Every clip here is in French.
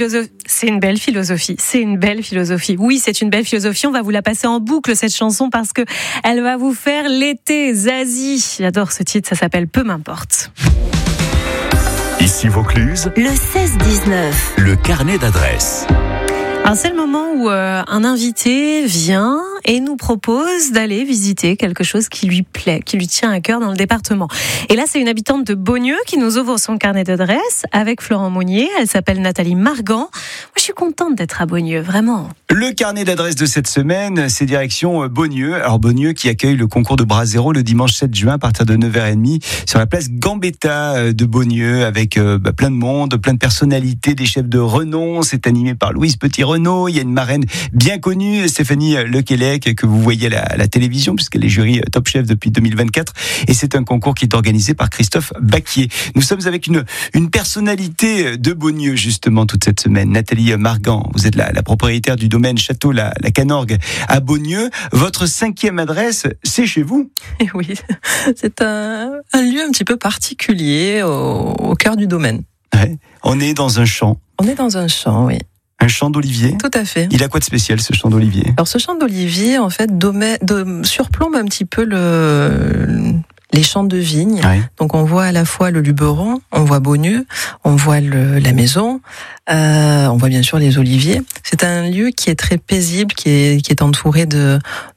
philosophie. C'est une belle philosophie. Oui, c'est une belle philosophie. On va vous la passer en boucle, cette chanson, parce que elle va vous faire l'été. Zazie. J'adore ce titre. Ça s'appelle Peu m'importe. Ici Vaucluse. Le 16-19. Le carnet d'adresses. Alors c'est le moment où un invité vient et nous propose d'aller visiter quelque chose qui lui plaît, qui lui tient à cœur dans le département. Et là, c'est une habitante de Beaugneux qui nous ouvre son carnet d'adresses avec Florent Monnier. Elle s'appelle Nathalie Margan. Moi, je suis contente d'être à Beaugneux, vraiment. Le carnet d'adresses de cette semaine, c'est direction Beaugneux. Alors Beaugneux qui accueille le concours de Brasero le dimanche 7 juin à partir de 9h30 sur la place Gambetta de Beaugneux avec plein de monde, plein de personnalités, des chefs de renom. C'est animé par Louise Petit-Renaud. Il y a une marraine bien connue, Stéphanie Lequelec, que vous voyez à la télévision puisqu'elle est jury Top Chef depuis 2024. Et c'est un concours qui est organisé par Christophe Baquier. Nous sommes avec une personnalité de Beaugneux justement toute cette semaine, Nathalie Margan. Vous êtes la propriétaire du domaine Château la Canorgue à Beaugneux. Votre 5e adresse, c'est chez vous. Et oui, c'est un lieu un petit peu particulier au cœur du domaine. Ouais. On est dans un champ. On est dans un champ, oui. Un champ d'olivier. Tout à fait. Il a quoi de spécial ce champ d'olivier ? Alors ce champ d'olivier, en fait, surplombe un petit peu les champs de vignes. Ouais. Donc on voit à la fois le Luberon, on voit Beaugneux, on voit la maison, on voit bien sûr les oliviers. C'est un lieu qui est très paisible, qui est entouré de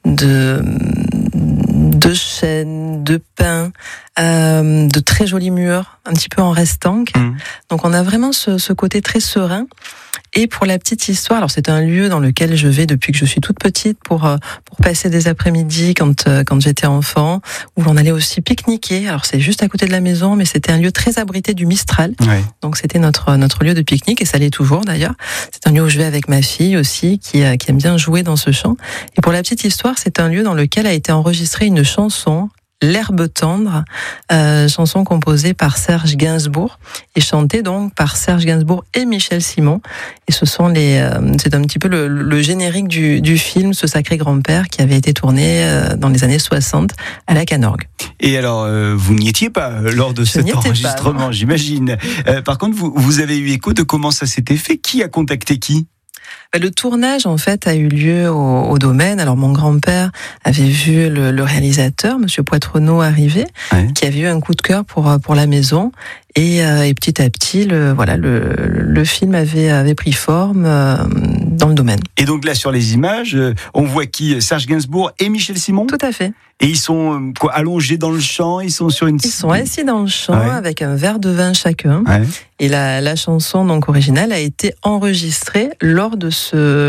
chênes, de pins, de très jolis murs, un petit peu en restanque. Donc on a vraiment ce côté très serein. Et pour la petite histoire, alors c'est un lieu dans lequel je vais depuis que je suis toute petite pour passer des après-midi quand j'étais enfant, où l'on allait aussi pique-niquer. Alors c'est juste à côté de la maison, mais c'était un lieu très abrité du Mistral. Ouais. Donc c'était notre lieu de pique-nique, et ça l'est toujours d'ailleurs. C'est un lieu où je vais avec ma fille aussi, qui aime bien jouer dans ce champ. Et pour la petite histoire, c'est un lieu dans lequel a été enregistrée une chanson, L'herbe tendre, chanson composée par Serge Gainsbourg et chantée donc par Serge Gainsbourg et Michel Simon. Et ce sont c'est un petit peu le générique du film Ce sacré grand-père qui avait été tourné dans les années 60 à la Canorgue. Et alors, vous n'y étiez pas lors de cet enregistrement, j'imagine. Par contre, vous avez eu écho de comment ça s'était fait. Qui a contacté qui ? Le tournage, en fait, a eu lieu au domaine. Alors, mon grand-père avait vu le réalisateur, Monsieur Poitrenaud, arriver, ouais, qui avait eu un coup de cœur pour la maison. Et petit à petit, le film avait pris forme dans le domaine. Et donc là, sur les images, on voit qui ? Serge Gainsbourg et Michel Simon ? Tout à fait. Et ils sont allongés dans le champ ? Ils sont sur une... Ils sont assis dans le champ, ouais, avec un verre de vin chacun. Ouais. Et la chanson donc originale a été enregistrée lors de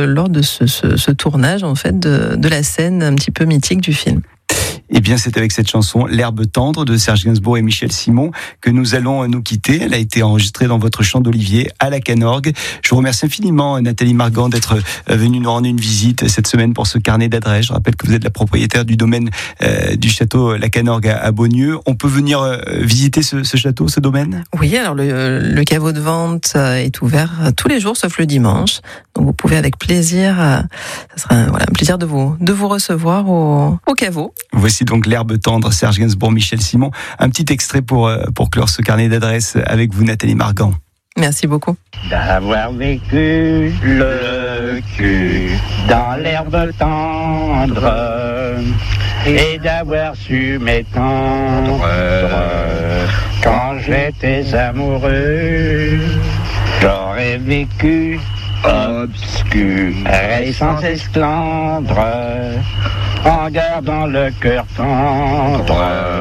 ce tournage, en fait, de la scène un petit peu mythique du film. Eh bien, c'est avec cette chanson L'herbe tendre de Serge Gainsbourg et Michel Simon que nous allons nous quitter. Elle a été enregistrée dans votre champ d'olivier à la Canorgue. Je vous remercie infiniment, Nathalie Margan, d'être venue nous rendre une visite cette semaine pour ce carnet d'adresses. Je rappelle que vous êtes la propriétaire du domaine du château la Canorgue à Beaugneux. On peut venir visiter ce château, ce domaine ? Oui, alors le caveau de vente est ouvert tous les jours sauf le dimanche. Donc vous pouvez avec plaisir, ça sera un plaisir de vous recevoir au caveau. Voici donc L'herbe tendre, Serge Gainsbourg, Michel Simon. Un petit extrait pour clore ce carnet d'adresses avec vous, Nathalie Margan. Merci beaucoup. D'avoir vécu le cul dans l'herbe tendre et d'avoir su m'étendre quand j'étais amoureux. J'aurais vécu obscur et sans esclandre, en gardant le cœur tendre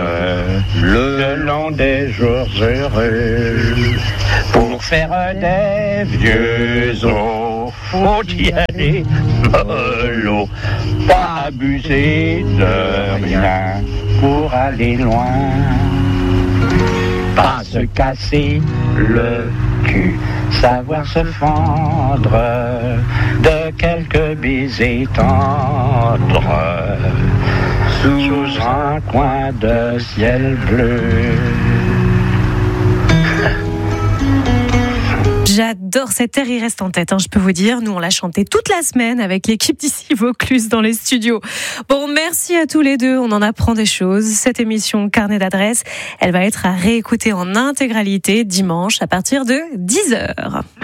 le long des jours heureux. Pour faire des vieux os, faut y aller mollo, pas abuser de rien pour aller loin. Pas se casser le cul, savoir se fendre de quelques baisers tendres sous un coin de ciel bleu. J'adore cet air, il reste en tête, je peux vous dire. Nous, on l'a chanté toute la semaine avec l'équipe d'ici Vaucluse dans les studios. Bon, merci à tous les deux, on en apprend des choses. Cette émission Carnet d'adresses, elle va être à réécouter en intégralité dimanche à partir de 10h.